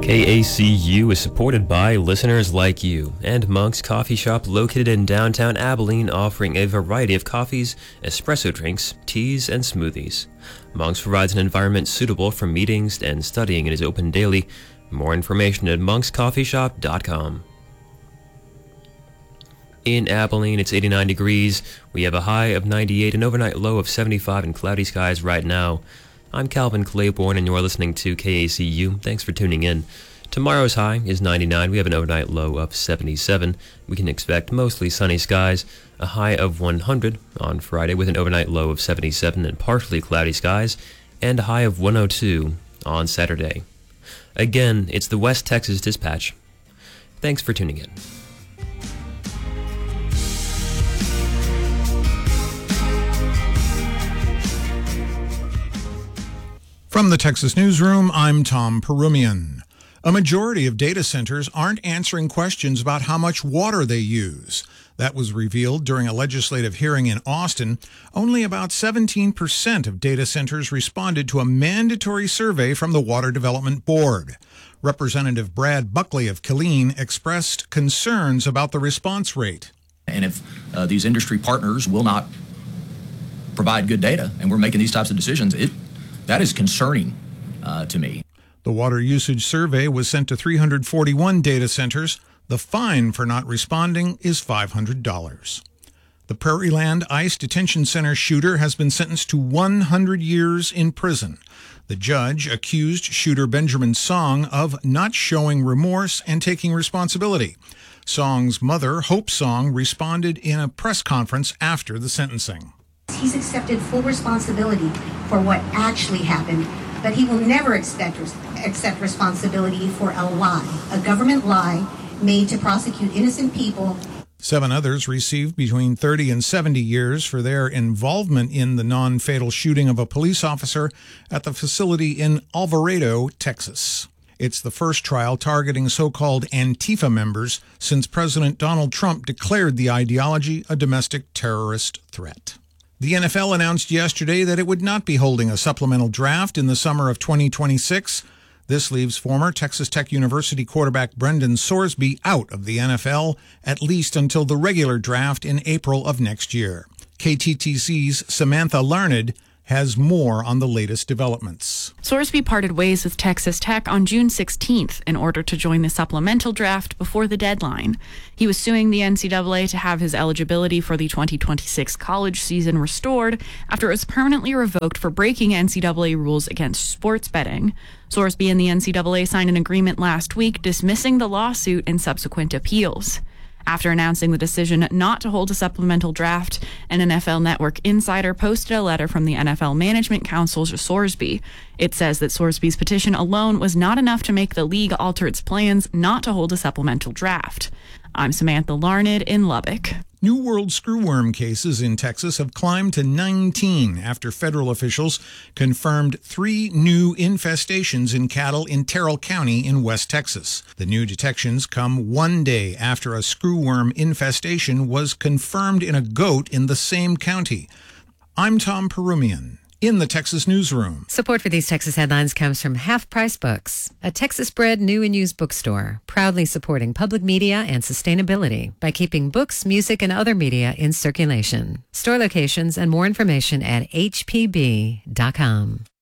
KACU is supported by listeners like you and Monk's Coffee Shop located in downtown Abilene, offering a variety of coffees, espresso drinks, teas, and smoothies. Monk's provides an environment suitable for meetings and studying and is open daily. More information at monkscoffeeshop.com. In Abilene, it's 89 degrees. We have a high of 98, an overnight low of 75, and cloudy skies right now. I'm Calvin Claiborne, and you're listening to KACU. Thanks for tuning in. Tomorrow's high is 99. We have an overnight low of 77. We can expect mostly sunny skies, a high of 100 on Friday with an overnight low of 77 and partially cloudy skies, and a high of 102 on Saturday. Again, it's the West Texas Dispatch. Thanks for tuning in. From the Texas Newsroom, I'm Tom Perumian. A majority of data centers aren't answering questions about how much water they use. That was revealed during a legislative hearing in Austin. Only about 17% of data centers responded to a mandatory survey from the Water Development Board. Representative Brad Buckley of Killeen expressed concerns about the response rate. And if these industry partners will not provide good data, and we're making these types of decisions, that is concerning to me. The water usage survey was sent to 341 data centers. The fine for not responding is $500. The Prairieland ICE Detention Center shooter has been sentenced to 100 years in prison. The judge accused shooter Benjamin Song of not showing remorse and taking responsibility. Song's mother, Hope Song, responded in a press conference after the sentencing. He's accepted full responsibility for what actually happened, but he will never accept responsibility for a lie, a government lie made to prosecute innocent people. 7 others received between 30 and 70 years for their involvement in the non-fatal shooting of a police officer at the facility in Alvarado, Texas. It's the first trial targeting so-called Antifa members since President Donald Trump declared the ideology a domestic terrorist threat. The NFL announced yesterday that it would not be holding a supplemental draft in the summer of 2026. This leaves former Texas Tech University quarterback Brendan Sorsby out of the NFL, at least until the regular draft in April of next year. KTTC's Samantha Larned has more on the latest developments. Sorsby parted ways with Texas Tech on June 16th in order to join the supplemental draft before the deadline. He was suing the NCAA to have his eligibility for the 2026 college season restored after it was permanently revoked for breaking NCAA rules against sports betting. Sorsby and the NCAA signed an agreement last week dismissing the lawsuit and subsequent appeals. After announcing the decision not to hold a supplemental draft, an NFL Network insider posted a letter from the NFL Management Council to Sorsby. It says that Sorsby's petition alone was not enough to make the league alter its plans not to hold a supplemental draft. I'm Samantha Larned in Lubbock. New World screwworm cases in Texas have climbed to 19 after federal officials confirmed 3 new infestations in cattle in Terrell County in West Texas. The new detections come 1 day after a screwworm infestation was confirmed in a goat in the same county. I'm Tom Perumian in the Texas Newsroom. Support for these Texas headlines comes from Half Price Books, a Texas-bred new and used bookstore, proudly supporting public media and sustainability by keeping books, music, and other media in circulation. Store locations and more information at hpb.com.